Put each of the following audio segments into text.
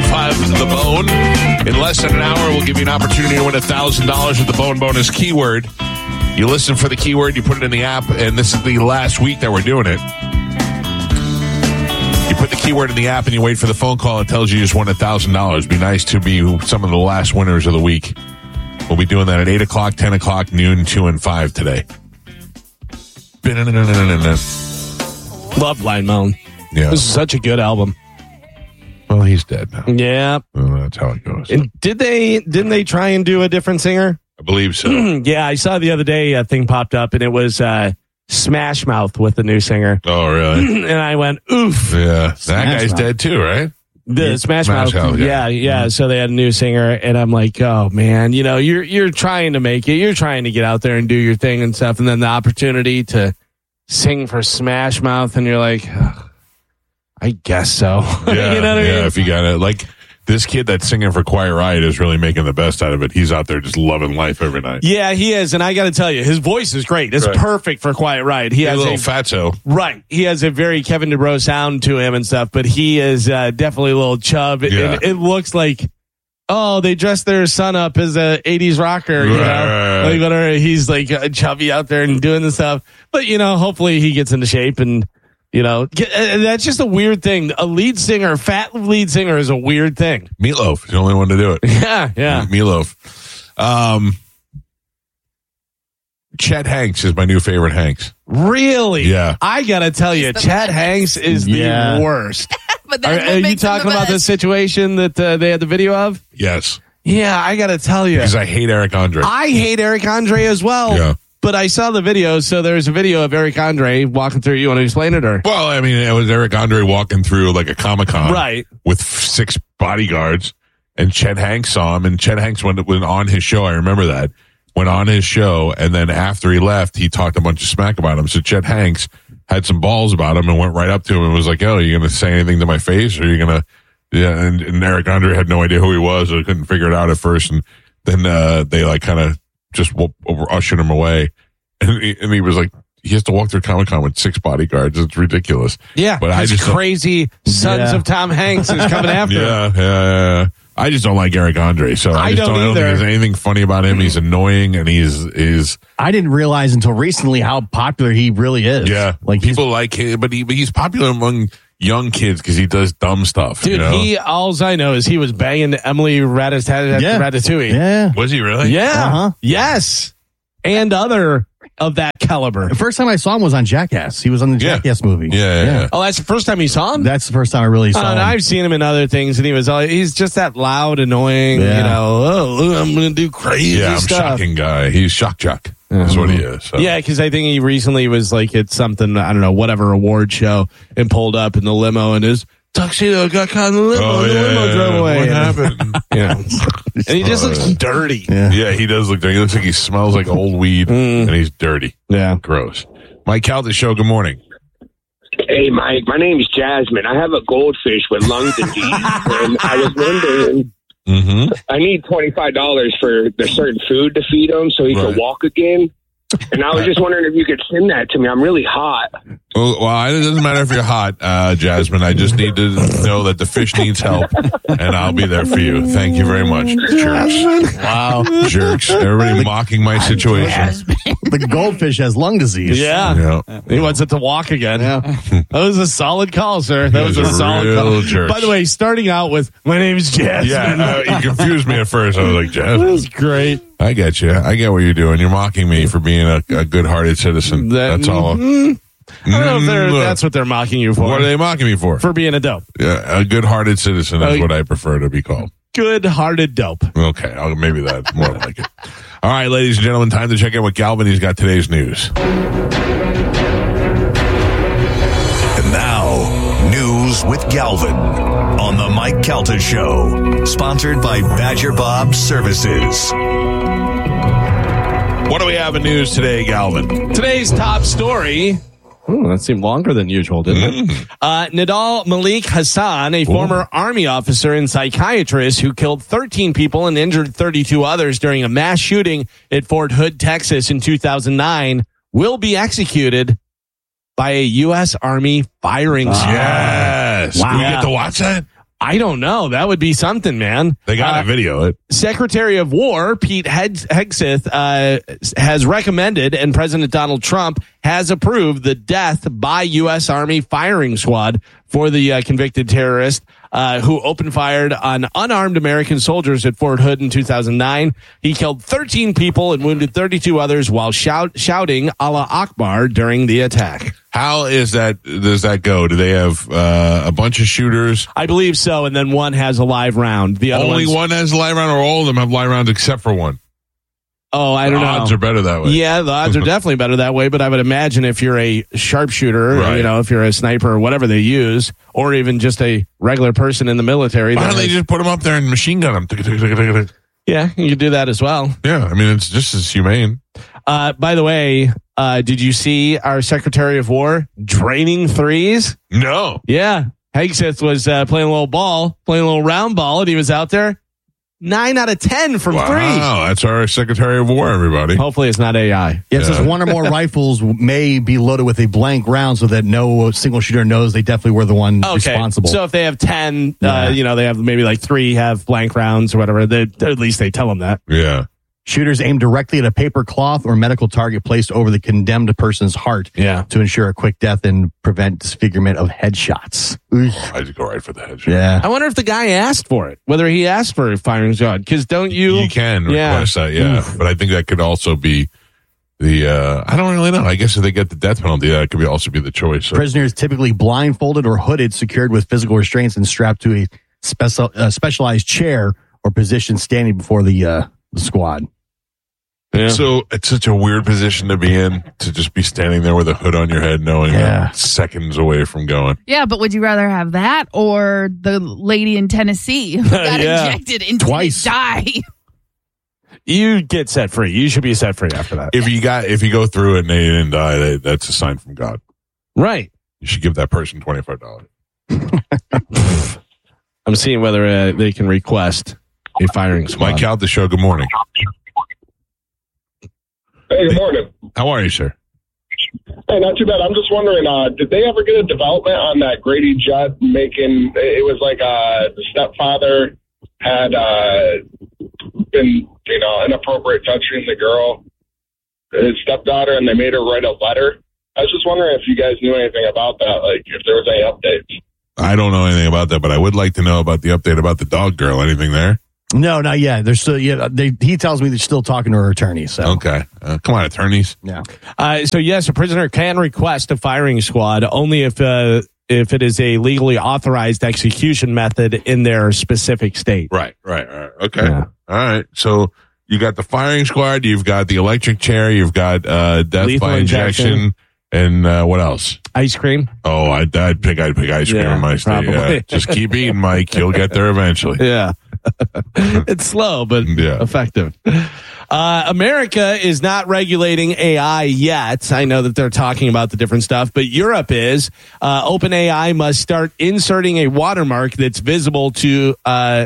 215 The Bone. In less than an hour, we'll give you an opportunity to win $1,000 with the Bone Bonus keyword. You listen for the keyword, you put it in the app, and this is the last week that we're doing it. You put the keyword in the app and you wait for the phone call. It tells you just won $1,000. Be nice to be some of the last winners of the week. We'll be doing that at 8 o'clock, 10 o'clock, noon, 2 and 5 today. Love Blind Melon. Yeah. This is such a good album. Well, he's dead now. Yeah. Well, that's how it goes. And didn't they try and do a different singer? I believe so. Yeah, I saw the other day a thing popped up and it was Smash Mouth with the new singer. Oh, really? And I went, oof. Yeah. That Smash guy's Mouth. dead too, right? The Smash Mouth. Yeah. Yeah. So they had a new singer and I'm like, oh man, you're trying to make it. You're trying to get out there and do your thing and stuff. And then the opportunity to sing for Smash Mouth and you're like, ugh, I guess so. Yeah, you know what I mean? if you got it. Like, this kid that's singing for Quiet Riot is really making the best out of it. He's out there just loving life every night. Yeah, he is. And I got to tell you, his voice is great. It's Right. perfect for Quiet Riot. He He's has a little fatso. Right. He has a very Kevin DuBrow sound to him and stuff, but he is definitely a little chub. Yeah. And it looks like, oh, they dressed their son up as a 80s rocker, you know? Right. Like, whatever. He's like chubby out there and doing the stuff. But, hopefully he gets into shape and, that's just a weird thing. A fat lead singer is a weird thing. Meatloaf is the only one to do it. Yeah. Meatloaf. Chet Hanks is my new favorite Hanks. Really? Yeah. I got to tell you, Chet Hanks is the worst. But that's what Are you makes him talking the about the best. situation that they had the video of? Yes. Yeah, I got to tell you. Because I hate Eric Andre. I hate Eric Andre as well. Yeah. But I saw the video, so there's a video of Eric Andre walking through. You want to explain it, or? Well, I mean, it was Eric Andre walking through like a Comic-Con. Right. With 6 bodyguards, and Chet Hanks saw him, and Chet Hanks went on his show. I remember that. Went on his show, and then after he left, he talked a bunch of smack about him. So Chet Hanks had some balls about him and went right up to him and was like, "Oh, are you going to say anything to my face? Or are you going to?" Yeah, and Eric Andre had no idea who he was, or couldn't figure it out at first, and then they like kind of just ushered him away, and he was like, he has to walk through Comic-Con with 6 bodyguards. It's ridiculous. Yeah, but I just crazy Sons of Tom Hanks is coming after him. Yeah. I just don't like Eric Andre, so I don't think there's anything funny about him. He's annoying, and he's. I didn't realize until recently how popular he really is. Yeah, like people like him, but he's popular among young kids because he does dumb stuff. Dude, alls I know is he was banging Emily Ratatouille. Yeah, was he really? Yeah, yes, and other of that caliber. The first time I saw him was on Jackass. He was on the Jackass movie. Yeah. Oh, that's the first time you saw him? That's the first time I really saw him. I've seen him in other things, and he's just that loud, annoying, I'm going to do crazy stuff. Shocking guy. He's shock jock. That's what he is. So. Yeah, because I think he recently was like at something, I don't know, whatever award show, and pulled up in the limo, and his tuxedo got caught in the limo. The limo drove away. What happened? And he just looks dirty. Yeah, he does look dirty. He looks like he smells like old weed, and he's dirty. Yeah. Gross. Mike Calta Show, good morning. Hey, Mike. My name is Jasmine. I have a goldfish with lung disease, and I was wondering, I need $25 for the certain food to feed him so he can walk again. And I was just wondering if you could send that to me. I'm really hot. Well, it doesn't matter if you're hot, Jasmine. I just need to know that the fish needs help, and I'll be there for you. Thank you very much, jerks. Wow. Jerks. Everybody mocking my situation. The goldfish has lung disease. Yeah. He wants it to walk again. Yeah. That was a solid call, sir. That was a solid call. Jerk. By the way, starting out with, my name's Jasmine. Yeah, you confused me at first. I was like, Jasmine. That was great. I get you. I get what you're doing. You're mocking me for being a good-hearted citizen. That's all. I don't know if that's what they're mocking you for. What are they mocking me for? For being a dope. Yeah, a good-hearted citizen is what I prefer to be called. Good-hearted dope. Okay, maybe that's more like it. All right, ladies and gentlemen, time to check out what Galvin has got today's news. And now, news with Galvin on the Mike Calta Show, sponsored by Badger Bob Services. What do we have in news today, Galvin? Today's top story. That seemed longer than usual, didn't it? Nidal Malik Hassan, a former Army officer and psychiatrist who killed 13 people and injured 32 others during a mass shooting at Fort Hood, Texas in 2009, will be executed by a U.S. Army firing squad. Yes. Wow. Do we get to watch that? I don't know. That would be something, man. They got to video it. Secretary of War Pete Hegseth has recommended, and President Donald Trump has approved the death by U.S. Army firing squad for the convicted terrorist who opened fired on unarmed American soldiers at Fort Hood in 2009. He killed 13 people and wounded 32 others while shouting Allah Akbar during the attack. How does that go? Do they have a bunch of shooters? I believe so, and then one has a live round. The other Only one has a live round, or all of them have live rounds except for one? Oh, I don't know. The odds are better that way. Yeah, the odds are definitely better that way, but I would imagine if you're a sharpshooter, right. If you're a sniper or whatever they use, or even just a regular person in the military. Why don't they just put them up there and machine gun them? Yeah, you could do that as well. Yeah, I mean, it's just as humane. By the way, did you see our Secretary of War draining threes? No. Yeah. Hegseth was playing a little round ball, and he was out there. 9 out of 10 from 3. Wow, that's our Secretary of War, everybody. Hopefully it's not AI. Yeah, it says one or more rifles may be loaded with a blank round so that no single shooter knows they definitely were the one responsible. So if they have 10, they have maybe like 3 have blank rounds or whatever, at least they tell them that. Yeah. Shooters aim directly at a paper cloth or medical target placed over the condemned person's heart to ensure a quick death and prevent disfigurement of headshots. I just go right for the headshot. Yeah. I wonder if the guy asked for it, whether he asked for a firing squad, because don't you? You can request that, yeah. Oof. But I think that could also be the, I don't really know. I guess if they get the death penalty, that could also be the choice. So. Prisoners typically blindfolded or hooded, secured with physical restraints and strapped to a specialized chair or position standing before the squad. Yeah. So it's such a weird position to be in, to just be standing there with a hood on your head knowing that seconds away from going. Yeah, but would you rather have that or the lady in Tennessee who got injected and twice die? You get set free. You should be set free after that. If you go through it and they didn't die, that's a sign from God. Right. You should give that person $25. I'm seeing whether they can request a firing squad. Mike Cal, the show. Good morning. Hey, good morning. How are you, sir? Hey, not too bad. I'm just wondering, did they ever get a development on that Grady Judd making? It was like the stepfather had been, inappropriate touching the girl, his stepdaughter, and they made her write a letter. I was just wondering if you guys knew anything about that, like if there was any updates. I don't know anything about that, but I would like to know about the update about the dog girl. Anything there? No, not yet. They're still. Yeah, he tells me they're still talking to her attorney. So okay, come on, attorneys. Yeah. So yes, a prisoner can request a firing squad only if it is a legally authorized execution method in their specific state. Right. Okay. Yeah. All right. So you got the firing squad. You've got the electric chair. You've got death lethal by injection. And what else? Ice cream. Oh, I'd pick ice cream in my state. Yeah. Just keep eating, Mike. You'll get there eventually. Yeah. It's slow, but effective. America is not regulating AI yet. I know that they're talking about the different stuff, but Europe is. OpenAI must start inserting a watermark that's invisible to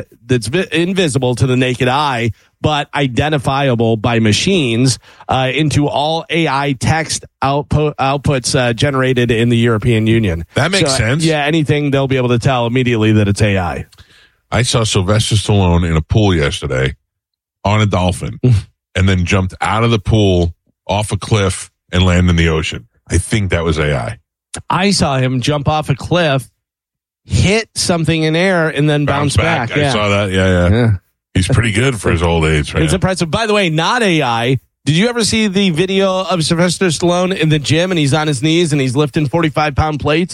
the naked eye, but identifiable by machines into all AI text outputs generated in the European Union. That makes sense. Yeah, anything they'll be able to tell immediately that it's AI. I saw Sylvester Stallone in a pool yesterday on a dolphin and then jumped out of the pool off a cliff and land in the ocean. I think that was AI. I saw him jump off a cliff, hit something in air, and then bounce back. I saw that. Yeah. He's pretty good for his old age, man. It's impressive. By the way, not AI. Did you ever see the video of Sylvester Stallone in the gym and he's on his knees and he's lifting 45-pound plates?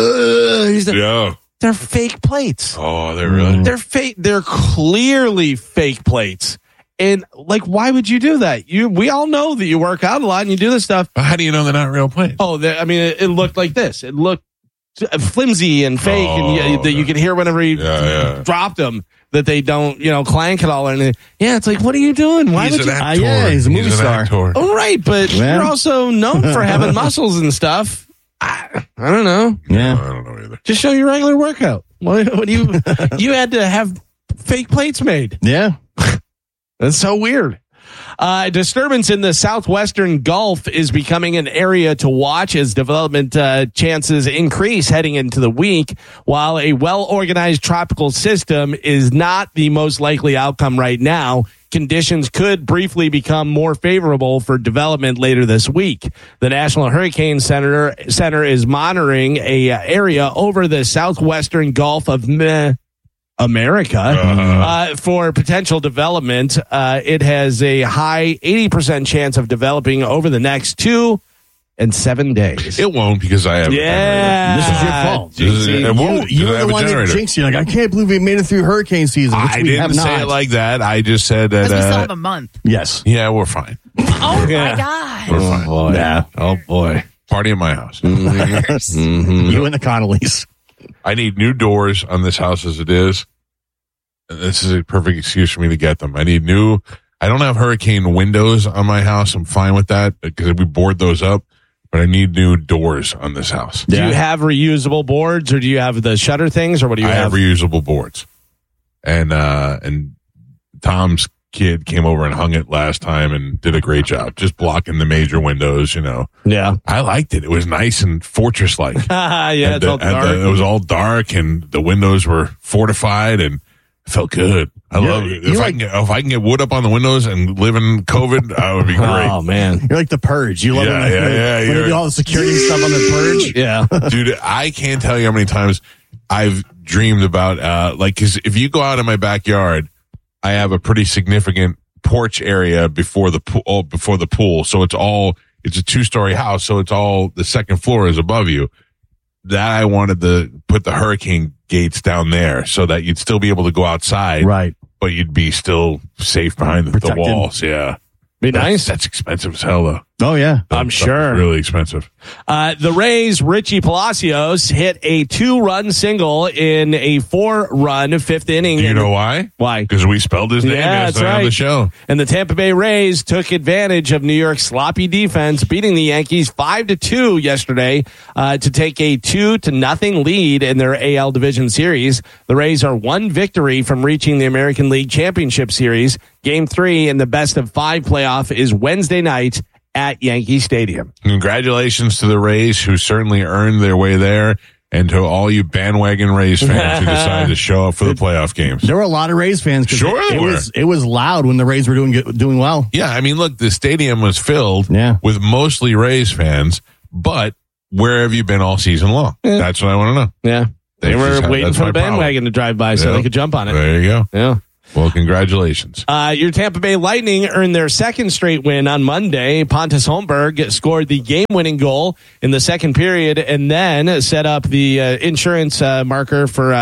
They're fake plates. Oh, they're really? They're fake. They're clearly fake plates. And why would you do that? We all know that you work out a lot and you do this stuff. How do you know they're not real plates? Oh, it looked like this. It looked flimsy and fake, and you could hear whenever he dropped them that they don't, clank at all. And it's like, what are you doing? Why would you? He's a movie star. Oh, right, but you're also known for having muscles and stuff. I don't know. Yeah, no, I don't know either. Just show your regular workout. What do you? You had to have fake plates made. Yeah, that's so weird. Disturbance in the southwestern Gulf is becoming an area to watch as development chances increase heading into the week. While a well-organized tropical system is not the most likely outcome right now, conditions could briefly become more favorable for development later this week. The National Hurricane Center is monitoring a area over the southwestern Gulf of America for potential development. It has a high 80% chance of developing over the next 2 and 7 days. It won't because I have a generator. This is your fault. It won't. You were the one that jinxed you. Like, I can't believe we made it through hurricane season. Which I we have didn't say not. it like that. I just said that. Because we still have a month. Yes. Yeah, we're fine. Oh, Yeah. my God. We're fine. Boy. Yeah. Oh, boy. Party at my house. You and the Connollys. I need new doors on this house as it is. And this is a perfect excuse for me to get them. I need new. I don't have hurricane windows on my house. I'm fine with that because we board those up. But I need new doors on this house. Do you have reusable boards or do you have the shutter things or what do you I have? have reusable boards. And Tom's kid came over and hung it last time and did a great job. Just blocking the major windows, you know. Yeah. I liked it. It was nice and fortress-like. Yeah, it's all dark. It was all dark and the windows were fortified and it felt good. I love it. If I can get wood up on the windows and live in COVID, that would be great. Oh, man. You're like the Purge. You love Yeah, when yeah, you do all the security stuff on the Purge. Yeah. Dude, I can't tell you how many times I've dreamed about, because if you go out in my backyard, I have a pretty significant porch area before the pool. So it's a 2-story house. So it's all, the second floor is above you. That I wanted to put the hurricane gates down there so that you'd still be able to go outside. Right. But you'd be still safe behind the Protected. walls. Yeah. Be nice. That's expensive as hell though. Oh, yeah. I'm That's sure. really expensive. The Rays' Richie Palacios hit a 2-run single in a 4-run 5th inning. Do you know why? Why? Because we spelled his name Yeah, that's yesterday on the right. show. And the Tampa Bay Rays took advantage of New York's sloppy defense, beating the Yankees 5-2 yesterday to take a 2-0 lead in their AL Division Series. The Rays are 1 victory from reaching the American League Championship Series. Game 3 in the best-of-5 playoff is Wednesday night at Yankee Stadium. Congratulations to the Rays, who certainly earned their way there, and to all you bandwagon Rays fans who decided to show up for the playoff games. There were a lot of Rays fans. Sure there were. It was loud when the Rays were doing well. Yeah, I mean, look, the stadium was filled with mostly Rays fans, but where have you been all season long? Yeah. That's what I want to know. Yeah. They were waiting that's for my the bandwagon to drive by so Yeah. they could jump on it. There you go. Yeah. Well, congratulations. Your Tampa Bay Lightning earned their second straight win on Monday. Pontus Holmberg scored the game-winning goal in the second period and then set up the insurance marker for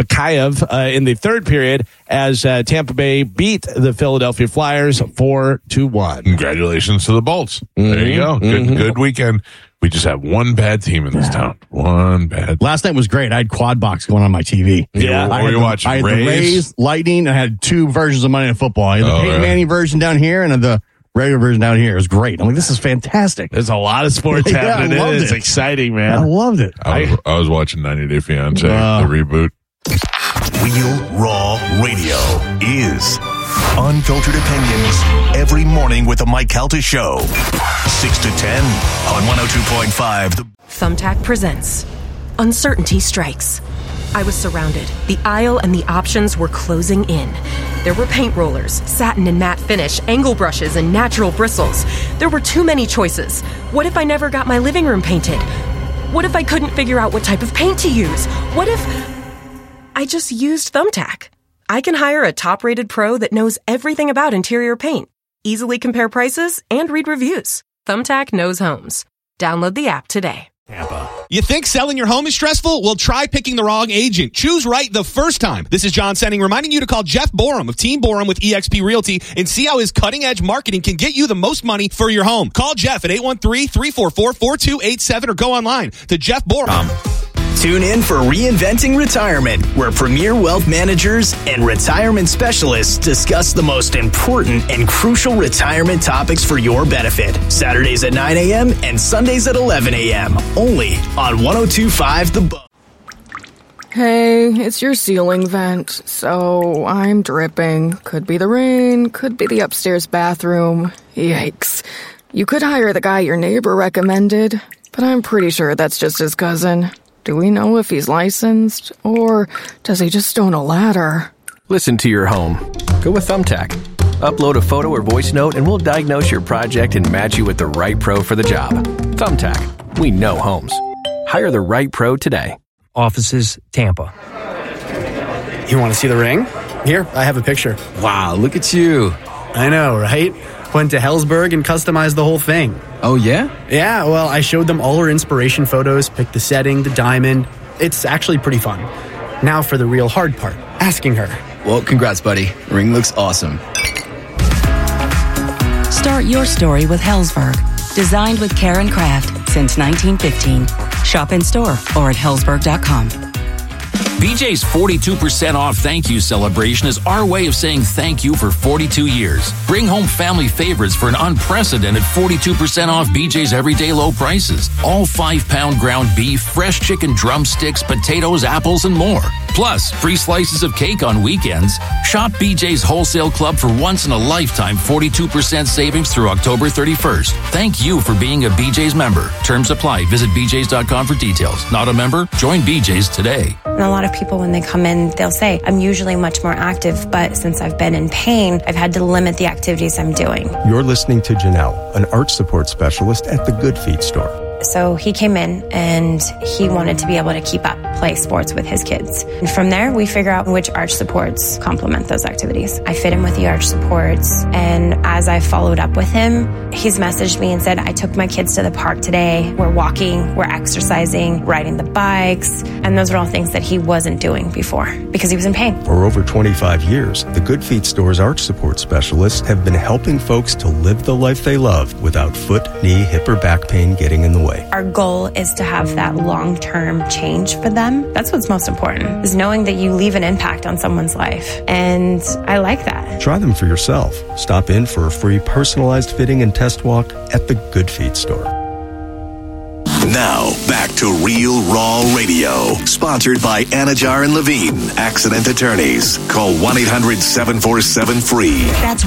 Bakayev in the third period as Tampa Bay beat the Philadelphia Flyers 4-1. Congratulations to the Bolts. There you go. Good weekend. We just have one bad team in this town. One bad. Last night was great. I had quad box going on my TV. Yeah. What were you watching? I had the Rays, Lightning. I had 2 versions of Monday Night Football. I had the Peyton Manning version down here and the regular version down here. It was great. I'm like, this is fantastic. There's a lot of sports Yeah, happening. I loved It's it. exciting, I man. loved it. I was watching 90 Day Fiance, the reboot. Real Raw Radio is unfiltered opinions every morning with the Mike Calta Show. 6 to 10 on 102.5. Thumbtack presents Uncertainty Strikes. I was surrounded. The aisle and the options were closing in. There were paint rollers, satin and matte finish, angle brushes, and natural bristles. There were too many choices. What if I never got my living room painted? What if I couldn't figure out what type of paint to use? What if I just used Thumbtack? I can hire a top-rated pro that knows everything about interior paint, easily compare prices, and read reviews. Thumbtack knows homes. Download the app today. You think selling your home is stressful? Well, try picking the wrong agent. Choose right the first time. This is John Senning reminding you to call Jeff Borum of Team Borum with eXp Realty and see how his cutting-edge marketing can get you the most money for your home. Call Jeff at 813-344-4287 or go online to Jeff Borum. Tune in for Reinventing Retirement, where premier wealth managers and retirement specialists discuss the most important and crucial retirement topics for your benefit. Saturdays at 9 a.m. and Sundays at 11 a.m. Only on 102.5 The Bone. Hey, it's your ceiling vent, so I'm dripping. Could be the rain, could be the upstairs bathroom. Yikes. You could hire the guy your neighbor recommended, but I'm pretty sure that's just his cousin. Do we know if he's licensed, or does he just own a ladder? Listen to your home. Go with Thumbtack. Upload a photo or voice note and we'll diagnose your project and match you with the right pro for the job. Thumbtack. We know homes. Hire the right pro today. Offices, Tampa. You want to see the ring? Here, I have a picture. Wow, look at you. I know, right? Went to Helzberg and customized the whole thing. Oh, yeah? Yeah, well, I showed them all her inspiration photos, picked the setting, the diamond. It's actually pretty fun. Now for the real hard part, asking her. Well, congrats, buddy. Ring looks awesome. Start your story with Helzberg. Designed with care and craft since 1915. Shop in store or at Helzberg.com. BJ's 42% off thank you celebration is our way of saying thank you for 42 years. Bring home family favorites for an unprecedented 42% off BJ's everyday low prices. All 5-pound ground beef, fresh chicken drumsticks, potatoes, apples, and more. Plus, free slices of cake on weekends. Shop BJ's Wholesale Club for once-in-a-lifetime 42% savings through October 31st. Thank you for being a BJ's member. Terms apply. Visit bjs.com for details. Not a member? Join BJ's today. And a lot of people, when they come in, they'll say, I'm usually much more active, but since I've been in pain, I've had to limit the activities I'm doing. You're listening to Janelle, an arch support specialist at the Good Feet store. So he came in and he wanted to be able to keep up, play sports with his kids. And from there, we figure out which arch supports complement those activities. I fit him with the arch supports. And as I followed up with him, he's messaged me and said, I took my kids to the park today. We're walking, we're exercising, riding the bikes. And those are all things that he wasn't doing before because he was in pain. For over 25 years, the Good Feet store's arch support specialists have been helping folks to live the life they love without foot, knee, hip, or back pain getting in the way. Our goal is to have that long-term change for them. That's what's most important, is knowing that you leave an impact on someone's life. And I like that. Try them for yourself. Stop in for a free personalized fitting and test walk at the Good Feet store. Now, back to Real Raw Radio, sponsored by Anajar and Levine, accident attorneys. Call 1-800-747-FREE. That's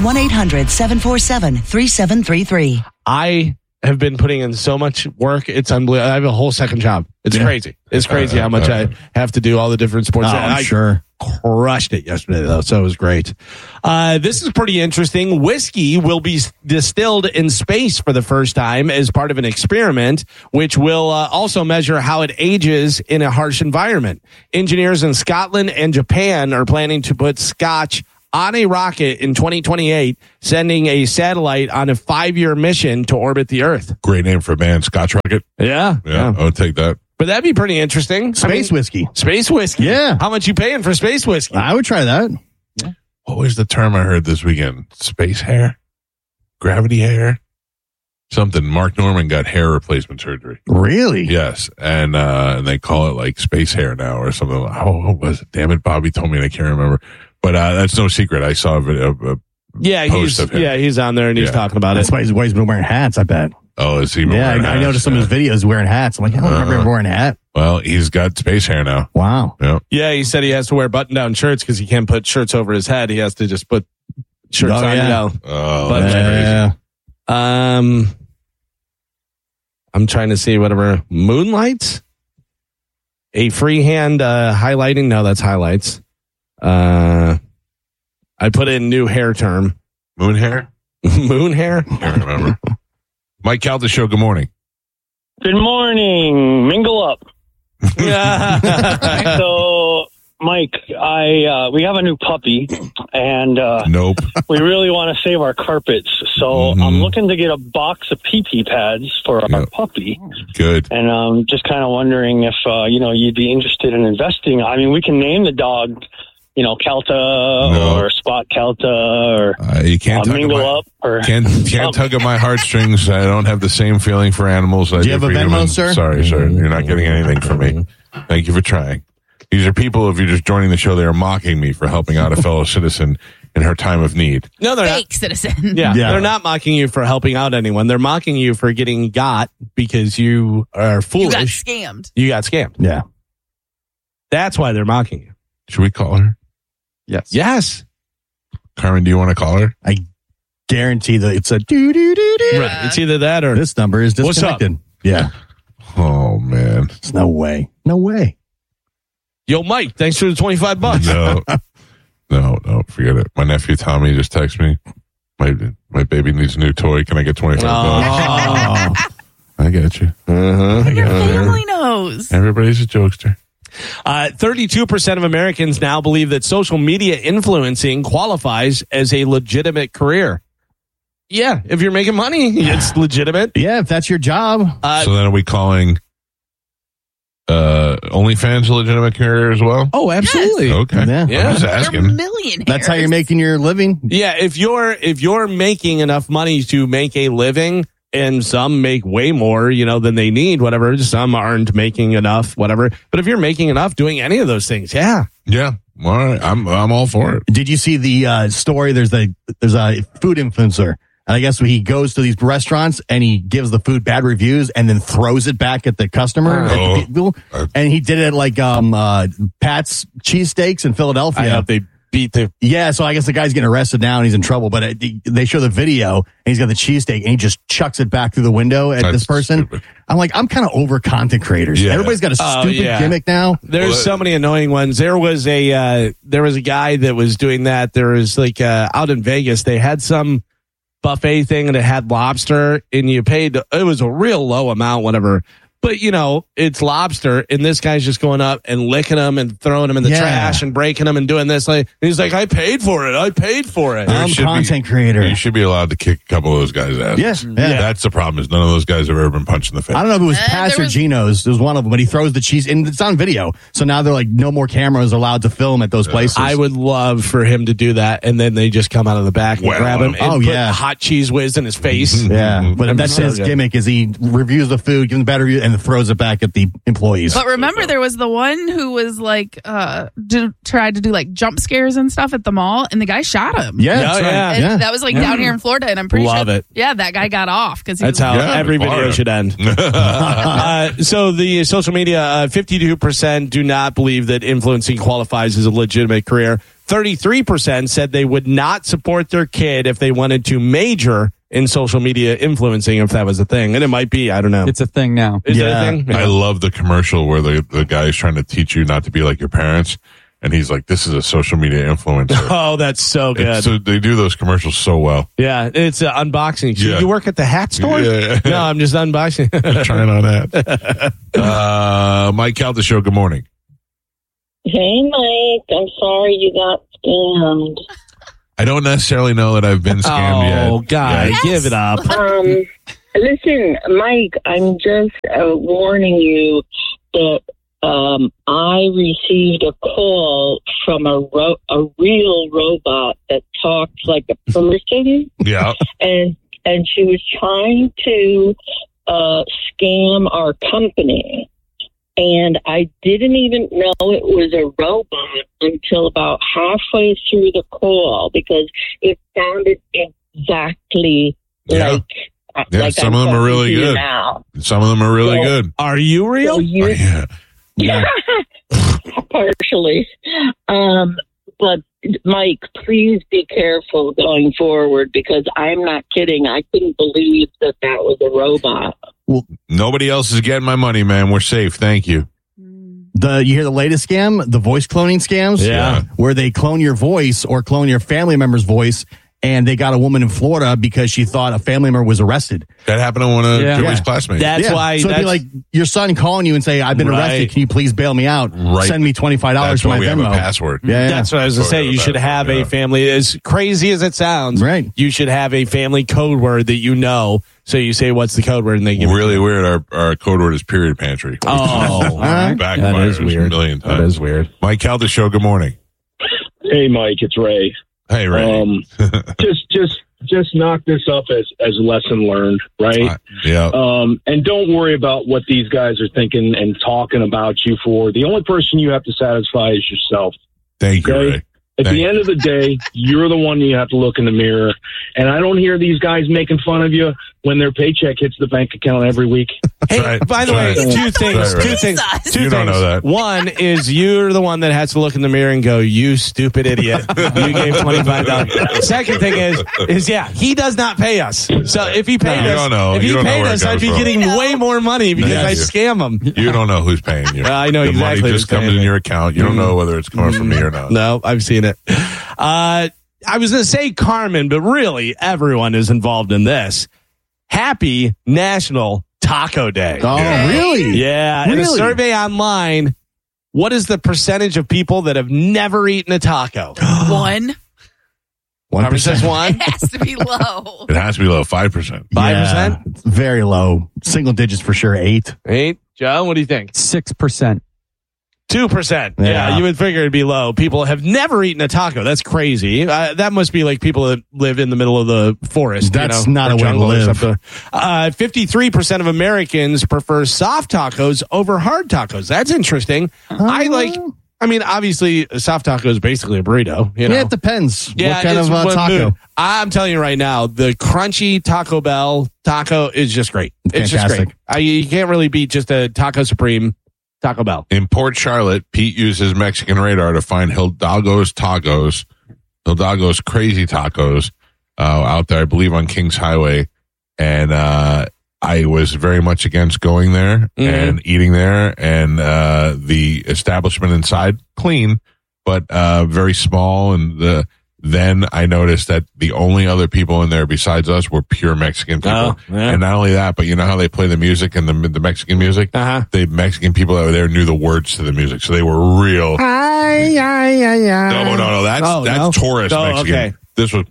1-800-747-3733. I have been putting in so much work. It's unbelievable. I have a whole second job. It's crazy. It's crazy how much I have to do all the different sports. I'm sure. Crushed it yesterday, though, so it was great. This is pretty interesting. Whiskey will be distilled in space for the first time as part of an experiment, which will also measure how it ages in a harsh environment. Engineers in Scotland and Japan are planning to put Scotch on a rocket in 2028, sending a satellite on a 5-year mission to orbit the Earth. Great name for a band, Scotch Rocket. Yeah. I would take that. But that'd be pretty interesting. Space whiskey. Space whiskey. Yeah. How much you paying for space whiskey? I would try that. Yeah. What was the term I heard this weekend? Space hair? Gravity hair? Something. Mark Norman got hair replacement surgery. Really? Yes. And they call it like space hair now or something. Oh, what was it? Damn it. Bobby told me and I can't remember. But that's no secret. I saw a post of him. Yeah, he's on there and he's talking about That's it. why he's been wearing hats, I bet. Oh, is he? I noticed some of his videos wearing hats. I'm like, I don't remember him wearing a hat. Well, he's got space hair now. Wow. Yeah. Yeah, he said he has to wear button-down shirts because he can't put shirts over his head. He has to just put shirts on. Oh, that's crazy. I'm trying to see whatever. Moonlights? A freehand highlighting? No, that's highlights. I put in new hair term. Moon hair? Moon hair? Can't remember. Mike Calta Show, good morning. Good morning. Mingle up. So, Mike, we have a new puppy, and nope. We really want to save our carpets. So I'm looking to get a box of pee-pee pads for our puppy. Good. And I'm just kind of wondering if you'd be interested in investing. I mean, we can name the dog, Calta or Spot Calta or you can't Mingle Up or can't tug at my heartstrings. I don't have the same feeling for animals. Do you have a Venmo, sir? Sorry, sir. You're not getting anything from me. Thank you for trying. These are people, if you're just joining the show, they are mocking me for helping out a fellow citizen in her time of need. No, they're Fake not. citizen. Yeah, they're not mocking you for helping out anyone. They're mocking you for getting got because you are foolish. You got scammed. You got scammed. Yeah. That's why they're mocking you. Should we call her? Yes. Yes. Carmen, do you want to call her? I guarantee that it's a do-do-do-do. Right. It's either that or this number is disconnected. What's up? Yeah. Oh, man. It's no way. No way. Yo, Mike, thanks for the $25. No, forget it. My nephew Tommy just texted me. My baby needs a new toy. Can I get $25? I get you. Uh-huh. Your family knows. Everybody's a jokester. 32% of Americans now believe that social media influencing qualifies as a legitimate career. Yeah, if you're making money, it's legitimate. Yeah, if that's your job. So then are we calling OnlyFans a legitimate career as well? Oh, absolutely. Yes. Okay. Yeah. I'm just asking. They're millionaires. That's how you're making your living. Yeah, if you're making enough money to make a living, and some make way more, than they need, whatever. Some aren't making enough, whatever. But if you're making enough doing any of those things, yeah. Yeah. All right. I'm all for it. Did you see the story? There's a food influencer. And I guess he goes to these restaurants and he gives the food bad reviews and then throws it back at the customer. And he did it like Pat's Cheesesteaks in Philadelphia. I hope they beat the... Yeah, so I guess the guy's getting arrested now and he's in trouble. But they show the video and he's got the cheesesteak and he just chucks it back through the window at this person. Stupid. I'm like, I'm kind of over content creators. Yeah. Everybody's got a stupid gimmick now. There's so many annoying ones. There was a guy that was doing that. There was like out in Vegas, they had some buffet thing and it had lobster and you paid, it was a real low amount, whatever. But, it's lobster, and this guy's just going up and licking them and throwing them in the trash and breaking them and doing this. And he's like, I paid for it. I'm a content creator. You should be allowed to kick a couple of those guys' ass. Yes. Yeah. That's the problem, is none of those guys have ever been punched in the face. I don't know if it was Pat's or Gino's. It was one of them, but he throws the cheese, and it's on video. So now they're like, no more cameras allowed to film at those places. I would love for him to do that, and then they just come out of the back and grab him and put hot cheese whiz in his face. Yeah, but that's his gimmick, is he reviews the food, gives them a bad review, and then throws it back at the employees. But remember, there was the one who was like, tried to do like jump scares and stuff at the mall, and the guy shot him. Yeah. That was like down here in Florida, and I'm pretty Love sure. it. Yeah, that guy got off because that's how every video should end. So the social media, 52% do not believe that influencing qualifies as a legitimate career. 33% said they would not support their kid if they wanted to major in social media influencing, if that was a thing. And it might be, I don't know. It's a thing now. Is it a thing? I love the commercial where the guy is trying to teach you not to be like your parents. And he's like, this is a social media influencer. Oh, that's so good. So they do those commercials so well. Yeah, it's unboxing. So Yeah. you work at the hat store? Yeah. No, I'm just unboxing. Trying on that. Mike Calta Show, good morning. Hey, Mike. I'm sorry you got scammed. I don't necessarily know that I've been scammed yet. Oh, God, give it up. Listen, Mike, I'm just warning you that I received a call from a real robot that talked like a person. Yeah. And she was trying to scam our company. And I didn't even know it was a robot until about halfway through the call, because it sounded exactly like some of them are really good. Now. Some of them are really good. Are you real? So yeah. Partially. But Mike, please be careful going forward, because I'm not kidding. I couldn't believe that was a robot. Well, nobody else is getting my money, man. We're safe. Thank you. You hear the latest scam, the voice cloning scams? Yeah. Where they clone your voice or clone your family member's voice, and they got a woman in Florida because she thought a family member was arrested. That happened to one of Joey's classmates. That's why. So it'd be like your son calling you and say, I've been arrested. Can you please bail me out? Right. Send me $25 for my we Venmo. have a password. Yeah. That's what I was going to say. You should have a family, as crazy as it sounds. Right. You should have a family code word that you know. So you say, what's the code word? And they give really weird. Our code word is period pantry. Oh, backfires a million times. That is weird. Mike Calta Show, good morning. Hey, Mike, it's Ray. Hey, Ray. Just knock this up as a lesson learned, right? Yeah. And don't worry about what these guys are thinking and talking about you for. The only person you have to satisfy is yourself. Thank you, Ray. At the end of the day, you're the one you have to look in the mirror. And I don't hear these guys making fun of you. when their paycheck hits the bank account every week. Hey, by the way, two things. You don't know that. One is you're the one that has to look in the mirror and go, "You stupid idiot! You gave $25." Second thing is he does not pay us. So if he paid us, I'd be getting way more money because I scam him. You don't know who's paying you. I know the exactly. Money just comes in your account. You don't know whether it's coming from me or not. No, I've seen it. I was going to say Carmen, but really everyone is involved in this. Happy National Taco Day. Oh, really? Yeah. Really? In a survey online, what is the percentage of people that have never eaten a taco? 1. 1% says 1? It has to be low. It has to be low, 5%. 5%? Yeah, it's very low. Single digits for sure, 8. 8? Joe, what do you think? 6%. 2%. Yeah, you would figure it'd be low. People have never eaten a taco. That's crazy. That must be like people that live in the middle of the forest. That's not a way to live. 53% of Americans prefer soft tacos over hard tacos. That's interesting. Obviously, a soft taco is basically a burrito. You know? Yeah, it depends. Yeah, what kind of taco? I'm telling you right now, the crunchy Taco Bell taco is just great. It's just great. You can't really beat just a Taco Supreme Taco Bell. In Port Charlotte, Pete uses Mexican radar to find Hidalgo's Crazy Tacos out there, I believe, on Kings Highway. And I was very much against going there and eating there. And the establishment inside, clean, but very small. And then I noticed that the only other people in there besides us were pure Mexican people. Oh, yeah. And not only that, but you know how they play the music and the Mexican music? The Mexican people that were there knew the words to the music. So they were real. No. That's tourist Mexican. Okay. This was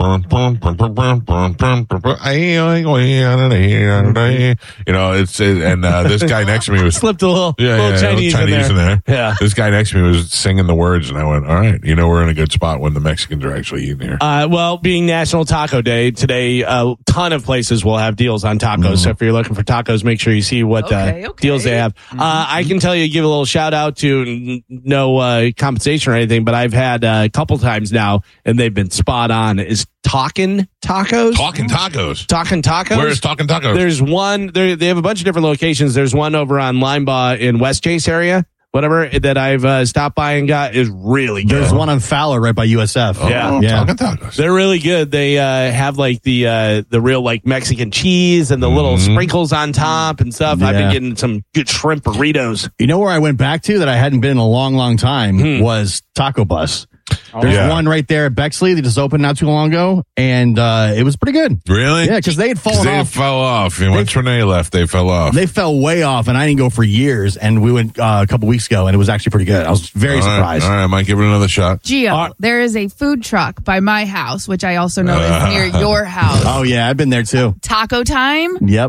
this guy next to me was slipped a little Chinese in there. Yeah. This guy next to me was singing the words, and I went, all right, we're in a good spot when the Mexicans are actually eating here. Well, being National Taco Day today, a ton of places will have deals on tacos. So if you're looking for tacos, make sure you see what deals they have. I can tell you, give a little shout out to no compensation or anything, but I've had a couple times now, and they've been spot on. Is Talkin' Tacos? Talkin' Tacos. Talkin' Tacos? Where is Talkin' Tacos? There's one, they have a bunch of different locations. There's one over on Linebaugh in West Chase area. Whatever that I've stopped by and got is really good. There's one on Fowler right by USF. Talkin' Tacos. They're really good. They have like the real like Mexican cheese and the little sprinkles on top and stuff. I've been getting some good shrimp burritos. You know where I went back to that I hadn't been in a long time was Taco Bus. There's one right there at Bexley that just opened not too long ago, and it was pretty good. Really? Yeah, because they had fallen off. They fell off. Once Renee left, they fell off. They fell way off, and I didn't go for years, and we went a couple weeks ago, and it was actually pretty good. I was very surprised. All right, I might give it another shot. Gio, there is a food truck by my house, which I also know is near your house. Oh, yeah, I've been there, too. Taco Time? Yep.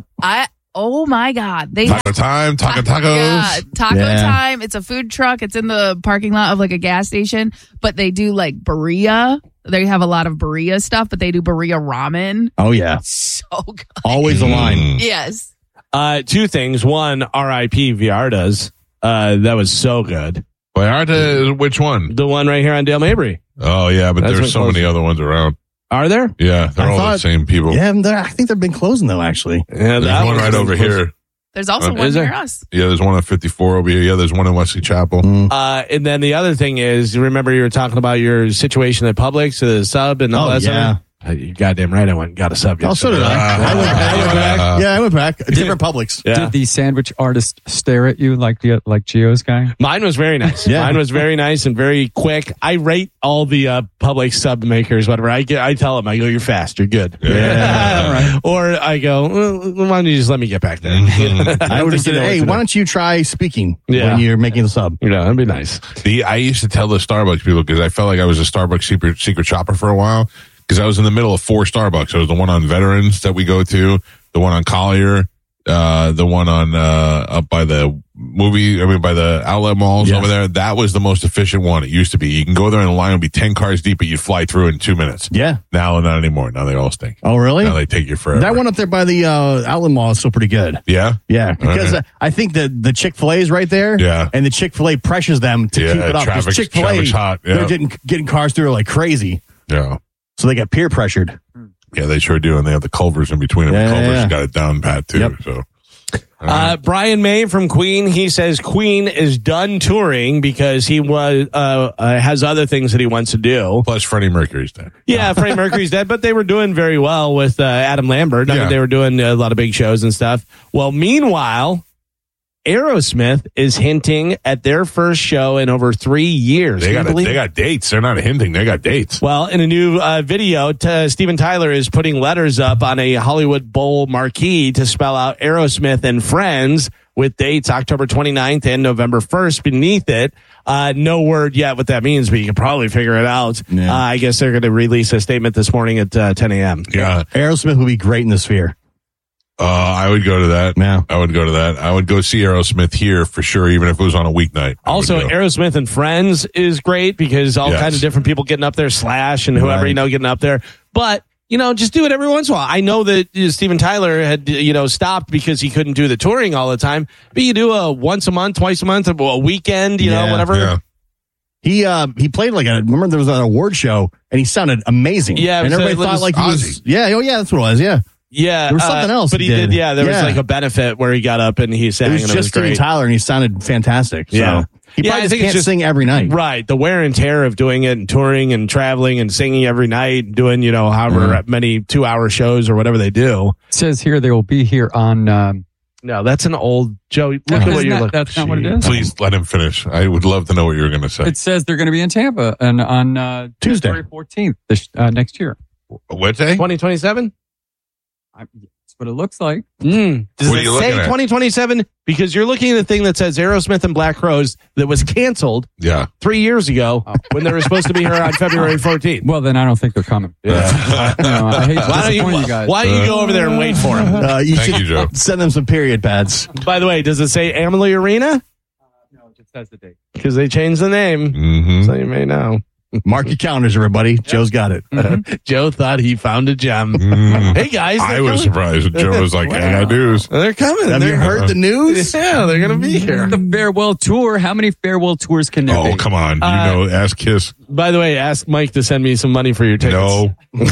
Oh my God. Taco Time, Taco Tacos. Yeah, Taco Time. It's a food truck. It's in the parking lot of like a gas station, but they do like birria. They have a lot of birria stuff, but they do birria ramen. Oh, yeah. So good. Always a line. Yes. Two things. One, R.I.P. Vallarta's. That was so good. Vallarta, which one? The one right here on Dale Mabry. Oh, yeah, but there's so many other ones around. Are there? Yeah, they're all the same people. Yeah, I think they've been closing, though, actually. Yeah, there's one right over here. There's also one near us. Yeah, there's one on 54 over here. Yeah, there's one in Wesley Chapel. And then the other thing is, remember you were talking about your situation at Publix, the sub and all that stuff? You're goddamn right. I went and got a sub. Oh, so did I. I went back. Yeah, I went back. Different Publix. Yeah. Did the sandwich artist stare at you like Gio's guy? Mine was very nice. Mine was very nice and very quick. I rate all the Publix sub makers, whatever. I tell them, I go, you're fast, you're good. Yeah. Right. Or I go, well, why don't you just let me get back there? I would have said, hey, why don't you try speaking when you're making the sub? That'd be nice. I used to tell the Starbucks people because I felt like I was a Starbucks secret shopper for a while. Because I was in the middle of 4 Starbucks. There was the one on Veterans that we go to, the one on Collier, the one on up by the by the outlet malls over there. That was the most efficient one. It used to be. You can go there and the line would be 10 cars deep, but you'd fly through in 2 minutes. Yeah. Now not anymore. Now they all stink. Oh, really? Now they take you forever. That one up there by the outlet mall is still pretty good. Yeah? Yeah. Because I think the Chick-fil-A is right there. Yeah. And the Chick-fil-A pressures them to keep it up. Because Chick-fil-A, hot. they're getting cars through like crazy. Yeah. So they get peer pressured. Yeah, they sure do, and they have the Culvers in between them. Culver's got it down pat too. So. Brian May from Queen, he says Queen is done touring because he has other things that he wants to do. Plus, Freddie Mercury's dead. Yeah, Freddie Mercury's dead, but they were doing very well with Adam Lambert. I mean, they were doing a lot of big shows and stuff. Well, meanwhile, Aerosmith is hinting at their first show in over 3 years. They got dates. They're not hinting. They got dates. Well, in a new video, Steven Tyler is putting letters up on a Hollywood Bowl marquee to spell out Aerosmith and Friends with dates October 29th and November 1st beneath it. No word yet what that means, but you can probably figure it out. Yeah. I guess they're going to release a statement this morning at 10 a.m. Yeah. Aerosmith would be great in the Sphere. I would go to that. Yeah. I would go to that. I would go see Aerosmith here for sure, even if it was on a weeknight. Also, Aerosmith and Friends is great because all kinds of different people getting up there, Slash and whoever, getting up there. But, just do it every once in a while. I know that Steven Tyler had, stopped because he couldn't do the touring all the time, but you do a once a month, twice a month, a weekend, whatever. Yeah. He played remember there was an award show and he sounded amazing. Yeah. And everybody thought he was, that's what it was. Yeah. Yeah, there was something else, but he did. Yeah, there was a benefit where he got up and he sang. It was just Steven Tyler, and he sounded fantastic. So. Yeah, he probably just can't sing every night. Right, the wear and tear of doing it and touring and traveling and singing every night, doing however many 2-hour shows or whatever they do. It says here they will be here on. No, that's an old Joe. Look at what you're looking. That's not what it is. Please let him finish. I would love to know what you were going to say. It says they're going to be in Tampa and on Tuesday, February 14th next year. What day? 2027. What it looks like. Does it say 2027? Because you're looking at the thing that says Aerosmith and Black Crowes that was canceled 3 years ago when they were supposed to be here on February 14th. Well, then I don't think they're coming. Yeah. I hate to disappoint you guys. Why don't you go over there and wait for them? Thank you, Joe. Send them some period pads. By the way, does it say Amalie Arena? No, it just says the date. Because they changed the name. So you may know. Mark your calendars, everybody. Yep. Joe's got it. Joe thought he found a gem. Hey, guys. I was surprised. Joe was like, I got news. They're coming. Have you heard the news? Yeah, they're going to be here. The farewell tour. How many farewell tours can there be? Oh, come on. Ask Kiss. By the way, ask Mike to send me some money for your tickets. No.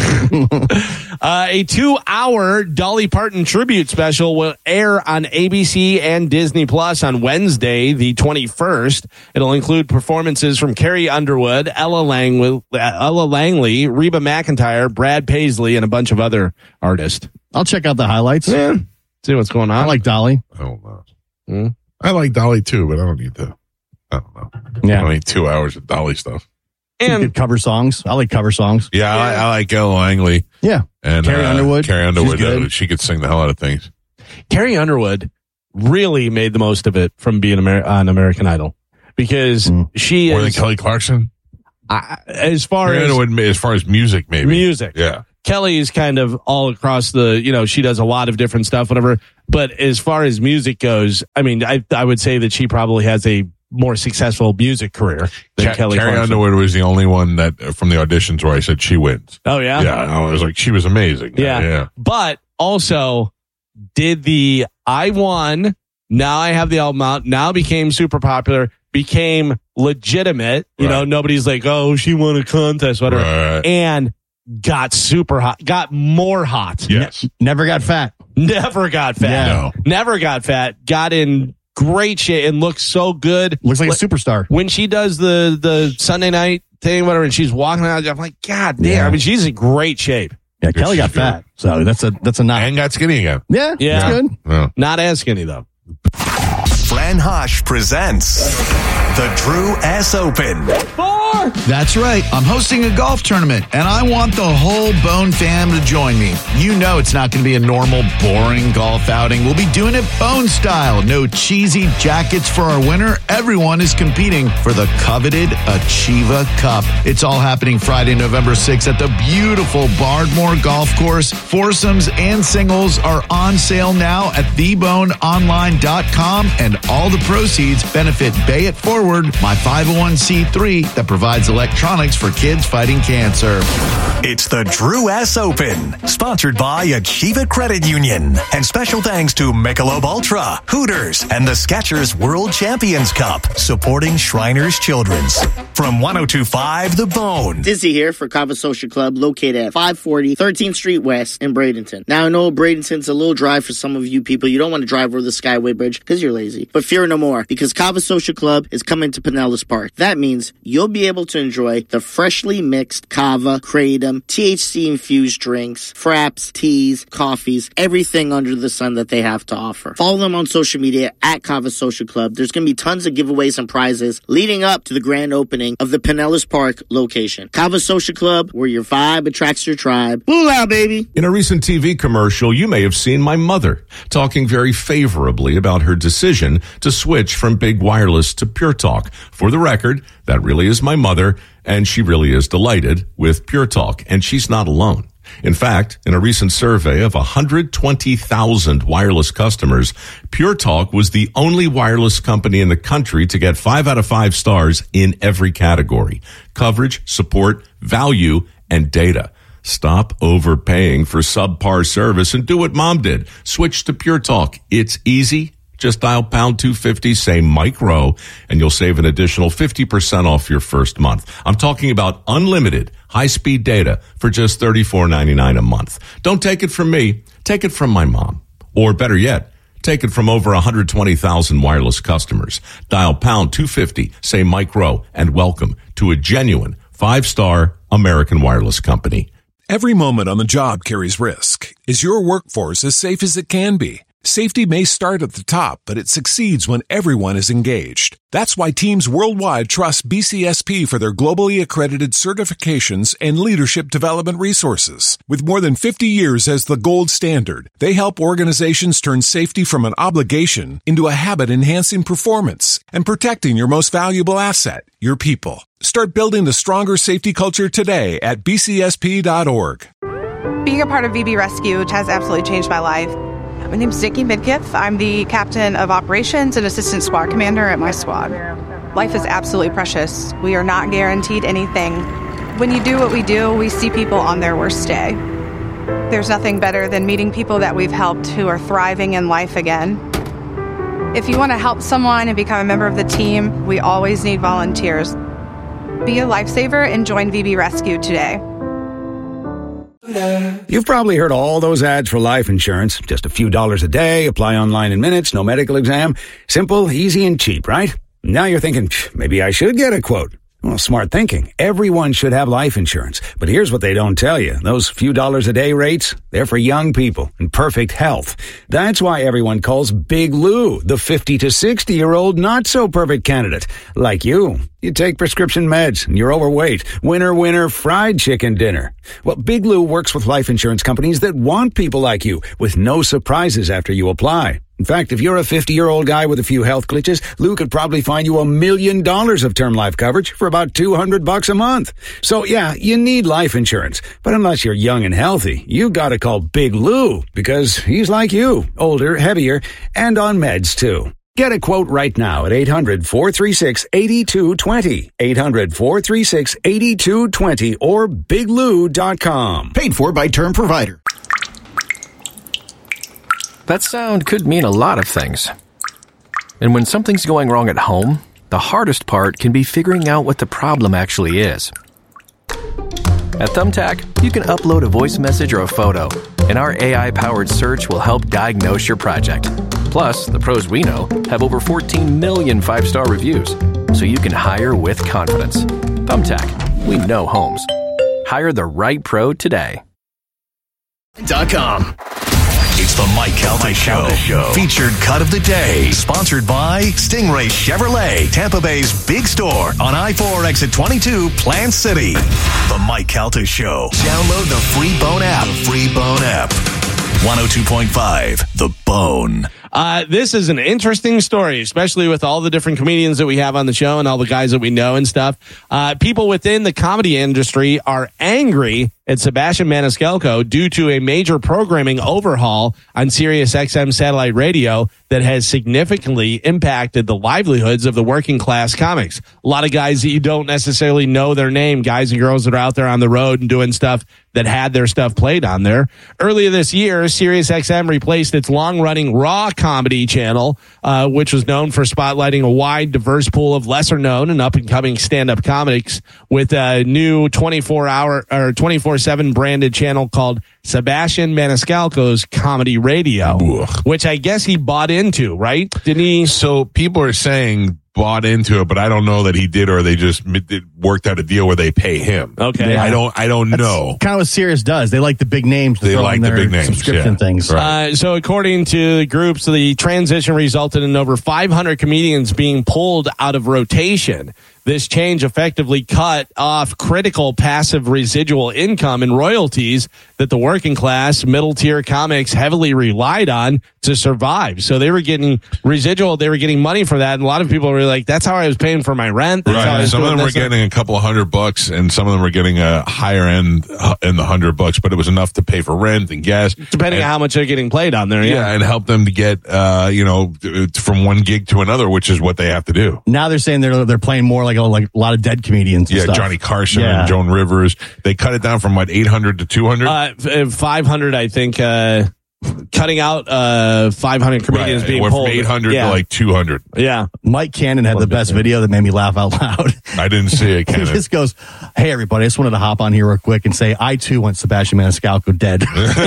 A 2-hour Dolly Parton tribute special will air on ABC and Disney Plus on Wednesday, the 21st. It'll include performances from Carrie Underwood, Ella Langley, Reba McEntire, Brad Paisley, and a bunch of other artists. I'll check out the highlights. Yeah. See what's going on. I like Dolly. I don't know. I like Dolly too, but I don't need to. I don't know. Yeah. I don't need 2 hours of Dolly stuff. And good cover songs. I like cover songs. Yeah, I like Ella Langley. Yeah. And Carrie Underwood. Carrie Underwood, she could sing the hell out of things. Carrie Underwood really made the most of it from being on American Idol because she more is than Kelly Clarkson. As far Carrie as Underwood, as far as music, maybe music. Yeah. Kelly is kind of all across the, she does a lot of different stuff, whatever. But as far as music goes, I mean, I would say that she probably has a more successful music career than Kelly Carrie Clarkson. Underwood was the only one that from the auditions where I said she wins. Oh, yeah? Yeah. I was like, she was amazing. Yeah. But also did the I won, now I have the album out, now became super popular, became legitimate. You know, nobody's like, oh, she won a contest, whatever. Right. And got super hot, got more hot. Yes. Never got fat. Never got fat. Yeah. No. Never got fat. Got in great shape and looks so good. Looks like a superstar. When she does the Sunday night thing, whatever, and she's walking out, I'm like, God damn. Yeah. I mean, she's in great shape. Yeah, Kelly got fat. So that's a not. And got skinny again. Yeah. That's good. Yeah. Not as skinny, though. Fran Hosh presents the Drew S. Open. That's right. I'm hosting a golf tournament, and I want the whole Bone fam to join me. You know it's not going to be a normal, boring golf outing. We'll be doing it Bone style. No cheesy jackets for our winner. Everyone is competing for the coveted Achieva Cup. It's all happening Friday, November 6th at the beautiful Bardmore Golf Course. Foursomes and singles are on sale now at theboneonline.com, and all the proceeds benefit Bay It Forward, my 501c3 that provides provides electronics for kids fighting cancer. It's the Drew S. Open, sponsored by Achieva Credit Union. And special thanks to Michelob Ultra, Hooters, and the Skechers World Champions Cup, supporting Shriners Children's. From 102.5 The Bone. Dizzy here for Kava Social Club, located at 540 13th Street West in Bradenton. Now, I know Bradenton's a little dry for some of you people. You don't want to drive over the Skyway Bridge because you're lazy. But fear no more, because Kava Social Club is coming to Pinellas Park. That means you'll be able to enjoy the freshly mixed kava, kratom, THC-infused drinks, fraps, teas, coffees, everything under the sun that they have to offer. Follow them on social media at Kava Social Club. There's going to be tons of giveaways and prizes leading up to the grand opening of the Pinellas Park location. Kava Social Club, where your vibe attracts your tribe. Boo out, baby! In a recent TV commercial, you may have seen my mother talking very favorably about her decision to switch from Big Wireless to Pure Talk. For the record, that really is my mother, and she really is delighted with Pure Talk, and she's not alone. In fact, in a recent survey of 120,000 wireless customers, Pure Talk was the only wireless company in the country to get 5 out of 5 stars in every category: coverage, support, value, and data. Stop overpaying for subpar service and do what Mom did. Switch to Pure Talk. It's easy. Just dial pound 250, say Mike Rowe, and you'll save an additional 50% off your first month. I'm talking about unlimited high-speed data for just $34.99 a month. Don't take it from me. Take it from my mom. Or better yet, take it from over 120,000 wireless customers. Dial pound 250, say Mike Rowe, and welcome to a genuine 5-star American wireless company. Every moment on the job carries risk. Is your workforce as safe as it can be? Safety may start at the top, but it succeeds when everyone is engaged. That's why teams worldwide trust BCSP for their globally accredited certifications and leadership development resources. With more than 50 years as the gold standard, they help organizations turn safety from an obligation into a habit-enhancing performance and protecting your most valuable asset, your people. Start building the stronger safety culture today at bcsp.org. Being a part of VB Rescue has absolutely changed my life. My name's Nikki Midkiff. I'm the captain of operations and assistant squad commander at my squad. Life is absolutely precious. We are not guaranteed anything. When you do what we do, we see people on their worst day. There's nothing better than meeting people that we've helped who are thriving in life again. If you want to help someone and become a member of the team, we always need volunteers. Be a lifesaver and join VB Rescue today. You've probably heard all those ads for life insurance. Just a few dollars a day, apply online in minutes, no medical exam. Simple, easy, and cheap, right? Now you're thinking, maybe I should get a quote. Well, smart thinking. Everyone should have life insurance. But here's what they don't tell you. Those few dollars a day rates, they're for young people in perfect health. That's why everyone calls Big Lou the 50 to 60-year-old not-so-perfect candidate. Like you. You take prescription meds and you're overweight. Winner, winner, fried chicken dinner. Well, Big Lou works with life insurance companies that want people like you with no surprises after you apply. In fact, if you're a 50-year-old guy with a few health glitches, Lou could probably find you $1 million of term life coverage for about $200 a month. So yeah, you need life insurance. But unless you're young and healthy, you gotta call Big Lou because he's like you, older, heavier, and on meds too. Get a quote right now at 800-436-8220. 800-436-8220 or biglou.com. Paid for by Term Provider. That sound could mean a lot of things. And when something's going wrong at home, the hardest part can be figuring out what the problem actually is. At Thumbtack, you can upload a voice message or a photo, and our AI-powered search will help diagnose your project. Plus, the pros we know have over 14 million 5-star reviews, so you can hire with confidence. Thumbtack, we know homes. Hire the right pro today. .com. It's the Mike Calta Show. Featured cut of the day. Sponsored by Stingray Chevrolet, Tampa Bay's big store on I-4 exit 22, Plant City. The Mike Calta Show. Download the free Bone app. 102.5 The Bone. This is an interesting story, especially with all the different comedians that we have on the show and all the guys that we know and stuff. People within the comedy industry are angry and Sebastian Maniscalco due to a major programming overhaul on Sirius XM satellite radio that has significantly impacted the livelihoods of the working class comics. A lot of guys that you don't necessarily know their name, guys and girls that are out there on the road and doing stuff that had their stuff played on there. Earlier this year, Sirius XM replaced its long-running Raw comedy channel, which was known for spotlighting a wide, diverse pool of lesser-known and up-and-coming stand-up comics, with a new 24-hour or 24/7 branded channel called Sebastian Maniscalco's Comedy Radio, which I guess he bought into, right? Didn't he? So people are saying bought into it, but I don't know that he did, or they just worked out a deal where they pay him. Okay. Yeah. I don't know. Kind of what Sirius does. They like the big names. They like the big names. Subscription things. Right. So according to the groups, the transition resulted in over 500 comedians being pulled out of rotation. This change effectively cut off critical passive residual income and royalties that the working class, middle-tier comics heavily relied on to survive. So they were getting residual, they were getting money for that, and a lot of people were like, that's how I was paying for my rent. That's how I was some of them were getting a couple of $100, and some of them were getting a higher end in the $100, but it was enough to pay for rent and gas. Depending on how much they're getting played on there. Yeah, and help them to get, from one gig to another, which is what they have to do. Now they're saying they're playing more like a lot of dead comedians. And stuff. Johnny Carson and Joan Rivers. They cut it down from 800 to 200? 500, I think. Cutting out 500 comedians being went pulled. From 800 to 200. Yeah. Mike Cannon had the best video that made me laugh out loud. I didn't see it, Cannon. He just goes, hey, everybody, I just wanted to hop on here real quick and say, I too want Sebastian Maniscalco dead.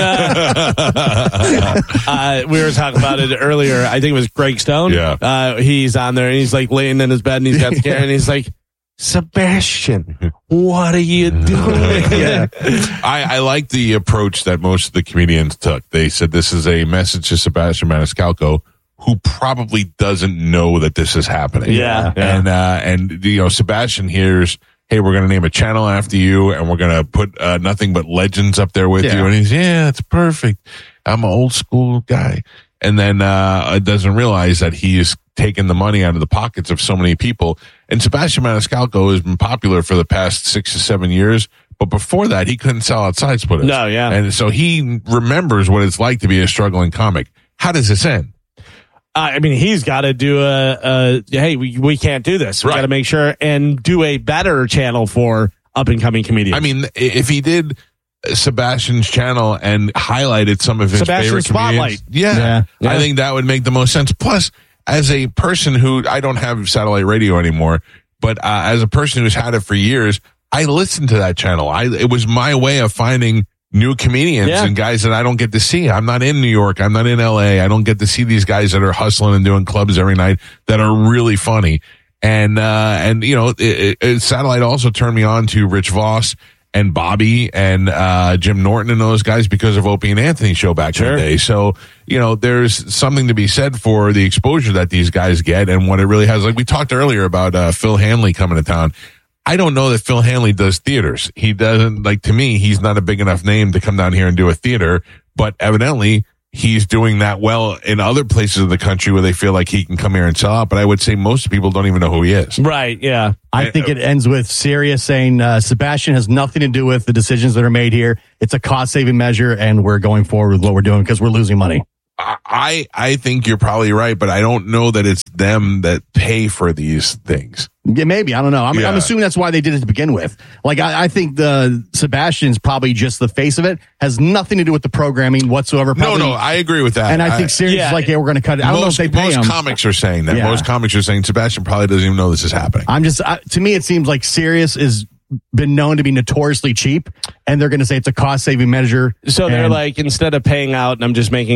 We were talking about it earlier. I think it was Greg Stone. Yeah. He's on there and he's like laying in his bed and he's got the camera and he's like, Sebastian, what are you doing? I like the approach that most of the comedians took. They said this is a message to Sebastian Maniscalco, who probably doesn't know that this is happening. Yeah. And Sebastian hears, hey, we're going to name a channel after you, and we're going to put nothing but legends up there with you. And he's, it's perfect. I'm an old school guy. And then doesn't realize that he is taking the money out of the pockets of so many people. And Sebastian Maniscalco has been popular for the past 6 to 7 years. But before that, he couldn't sell outside splitters. No, yeah. And so he remembers what it's like to be a struggling comic. How does this end? I mean, he's got to do hey, we can't do this. We got to make sure and do a better channel for up-and-coming comedians. I mean, if he did Sebastian's channel and highlighted some of his favorite comedians. Yeah. I think that would make the most sense. Plus, as a person who, I don't have satellite radio anymore, but as a person who's had it for years, I listened to that channel. It was my way of finding new comedians and guys that I don't get to see. I'm not in New York. I'm not in LA. I don't get to see these guys that are hustling and doing clubs every night that are really funny. And satellite also turned me on to Rich Voss and Bobby and Jim Norton and those guys because of Opie and Anthony's show back in the day. So, there's something to be said for the exposure that these guys get and what it really has. Like we talked earlier about Phil Hanley coming to town. I don't know that Phil Hanley does theaters. He doesn't, to me, he's not a big enough name to come down here and do a theater, but evidently he's doing that well in other places of the country where they feel like he can come here and sell out. But I would say most people don't even know who he is. Right, yeah. I think it ends with Sirius saying Sebastian has nothing to do with the decisions that are made here. It's a cost-saving measure, and we're going forward with what we're doing because we're losing money. I think you're probably right, but I don't know that it's them that pay for these things. Yeah, maybe. I don't know. I'm assuming that's why they did it to begin with. I think the Sebastian's probably just the face of it. Has nothing to do with the programming whatsoever. Probably. No, I agree with that. And I think Sirius is like, we're going to cut it. I don't know if they pay him. Most comics are saying that. Most comics are saying Sebastian probably doesn't even know this is happening. To me, it seems like Sirius is been known to be notoriously cheap, and they're going to say it's a cost-saving measure. So they're like, instead of paying out, and I'm just making